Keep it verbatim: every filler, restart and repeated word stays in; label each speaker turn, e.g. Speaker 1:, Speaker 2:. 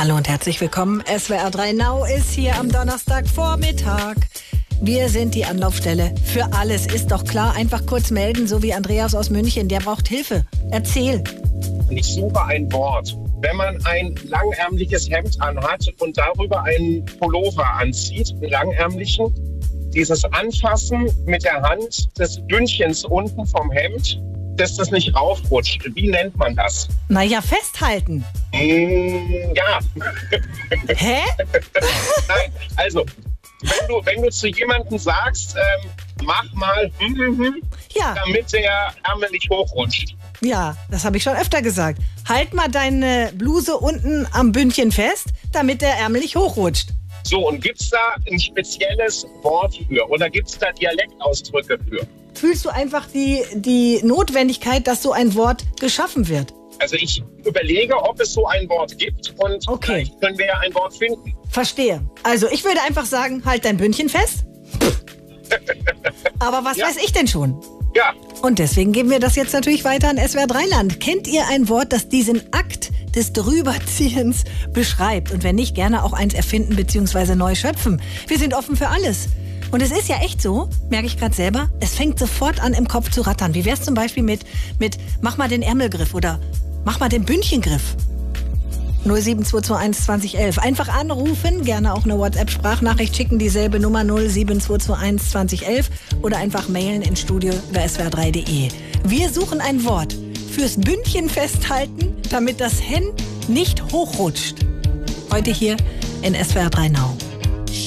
Speaker 1: Hallo und herzlich willkommen. S W R drei Now ist hier am Donnerstagvormittag. Wir sind die Anlaufstelle für alles. Ist doch klar, einfach kurz melden, so wie Andreas aus München. Der braucht Hilfe. Erzähl.
Speaker 2: Ich suche ein Wort. Wenn man ein langärmliches Hemd anhat und darüber einen Pullover anzieht, einen langärmlichen, dieses Anfassen mit der Hand des Bündchens unten vom Hemd, dass das nicht raufrutscht. Wie nennt man das?
Speaker 1: Naja, festhalten.
Speaker 2: Mm, ja.
Speaker 1: Hä?
Speaker 2: Nein, also, wenn du, wenn du zu jemandem sagst, ähm, mach mal, hm, hm, hm,
Speaker 1: Ja.
Speaker 2: damit der Ärmel nicht hochrutscht.
Speaker 1: Ja, das habe ich schon öfter gesagt. Halt mal deine Bluse unten am Bündchen fest, damit der Ärmel nicht hochrutscht.
Speaker 2: So, und gibt's da ein spezielles Wort für? Oder gibt's da Dialektausdrücke für?
Speaker 1: Fühlst du einfach die, die Notwendigkeit, dass so ein Wort geschaffen wird?
Speaker 2: Also ich überlege, ob es so ein Wort gibt und
Speaker 1: Okay.
Speaker 2: vielleicht können wir ja ein Wort finden.
Speaker 1: Verstehe. Also ich würde einfach sagen, halt dein Bündchen fest. Aber was
Speaker 2: Ja.
Speaker 1: weiß ich denn schon?
Speaker 2: Ja,
Speaker 1: Und deswegen geben wir das jetzt natürlich weiter an S W R drei Land. Kennt ihr ein Wort, das diesen Akt des Drüberziehens beschreibt? Und wenn nicht, gerne auch eins erfinden bzw. neu schöpfen. Wir sind offen für alles. Und es ist ja echt so, merke ich gerade selber, es fängt sofort an im Kopf zu rattern. Wie wär's zum Beispiel mit, mit mach mal den Ärmelgriff oder mach mal den Bündchengriff? null sieben zwei zwei eins zwanzig elf. Einfach anrufen, gerne auch eine WhatsApp-Sprachnachricht schicken, dieselbe Nummer null sieben zwei zwei eins zwanzig elf oder einfach mailen ins Studio über s w r drei punkt de. Wir suchen ein Wort fürs Bündchen festhalten, damit das Hen nicht hochrutscht. Heute hier in S W R drei Now.